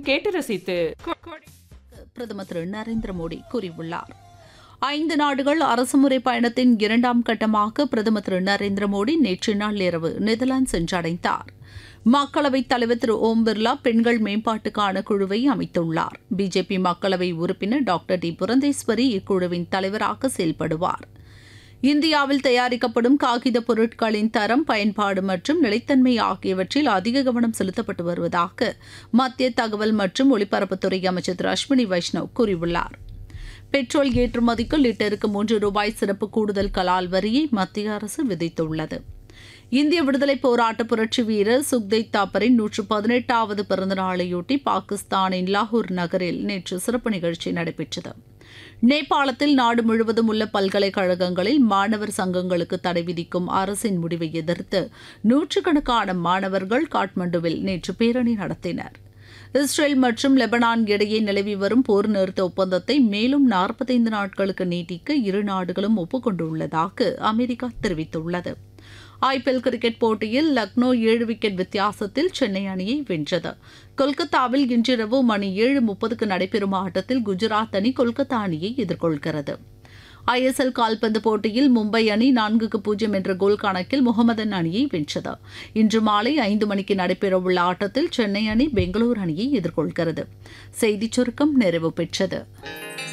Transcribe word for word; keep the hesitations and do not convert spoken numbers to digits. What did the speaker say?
கேட்டு ரசித்து பிரதமர் திரு நரேந்திர மோடி கூறியுள்ளார். ஐந்து நாடுகள் அரசுமுறை பயணத்தின் இரண்டாம் கட்டமாக பிரதமர் திரு நரேந்திர மோடி நேற்று நள்ளிரவு நெதர்லாந்து சென்றடைந்தார். மக்களவைத் தலைவர் திரு ஓம் பிர்லா பெண்கள் மேம்பாட்டுக்கான குழுவை அமைத்துள்ளார். பிஜேபி மக்களவை உறுப்பினர் டாக்டர் டி புரந்தேஸ்வரி இக்குழுவின் தலைவராக செயல்படுவார். இந்தியாவில் தயாரிக்கப்படும் காகித பொருட்களின் தரம், பயன்பாடு மற்றும் நிலைத்தன்மை ஆகியவற்றில் அதிக கவனம் செலுத்தப்பட்டு வருவதாக மத்திய தகவல் மற்றும் ஒலிபரப்புத்துறை அமைச்சர் திரு அஸ்வினி வைஷ்ணவ் கூறியுள்ளார். பெட்ரோல் ஏற்றுமதிக்கு லிட்டருக்கு மூன்று ரூபாய் சிறப்பு கூடுதல் கலால் வரியை மத்திய அரசு விதித்துள்ளது. இந்திய விடுதலைப் போராட்ட புரட்சி வீரர் சுக்தேவ் தாப்பரின் நூற்று பதினெட்டாவது பிறந்த நாளையொட்டி பாகிஸ்தானின் லாகூர் நகரில் நேற்று சிறப்பு நிகழ்ச்சி நடைபெற்றது. நேபாளத்தில் நாடு முழுவதும் உள்ள பல்கலைக்கழகங்களில் மாணவர் சங்கங்களுக்கு தடை விதிக்கும் அரசின் முடிவை எதிர்த்து நூற்றுக்கணக்கான மாணவர்கள் காட்மண்டுவில் நேற்று பேரணி நடத்தினர். இஸ்ரேல் மற்றும் லெபனான் இடையே நிலவி வரும் போர் நிறுத்த ஒப்பந்தத்தை மேலும் நாற்பத்தைந்து நாட்களுக்கு நீட்டிக்க இரு நாடுகளும் ஒப்புக்கொண்டுள்ளதாக அமெரிக்கா தெரிவித்துள்ளது. ஐபிஎல் கிரிக்கெட் போட்டியில் லக்னோ ஏழு விக்கெட் வித்தியாசத்தில் சென்னை அணியை வென்றது. கொல்கத்தாவில் இன்றிரவு மணி ஏழு முப்பதுக்கு நடைபெறும் ஆட்டத்தில் குஜராத் அணி கொல்கத்தா அணியை எதிர்கொள்கிறது. ஐஎஸ்எல் கால்பந்து போட்டியில் மும்பை அணி நான்குக்கு பூஜ்ஜியம் என்ற கோல் கணக்கில் முகமதன் அணியை வென்றது. இன்று மாலை ஐந்து மணிக்கு நடைபெறவுள்ள ஆட்டத்தில் சென்னை அணி பெங்களூரு அணியை எதிர்கொள்கிறது. செய்திச் சுருக்கம் நிறைவு பெற்றது.